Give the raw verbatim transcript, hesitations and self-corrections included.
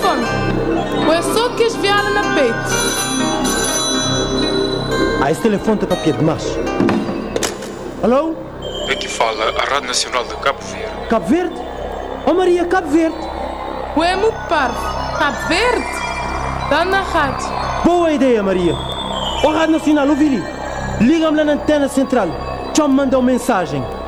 telefone. Ou é só que esviar na peito? Ah, esse telefone está para demais. Alô? Aqui fala a Rádio Nacional de Cabo Verde. Cabo Verde? Oh Maria, Cabo Verde. Ou é muito parvo? Cabo Verde? Está na rádio. Boa ideia, Maria. Oh Rádio Nacional, ouvi-lhe. Liga-me lá na antena central. Já me mandou mensagem.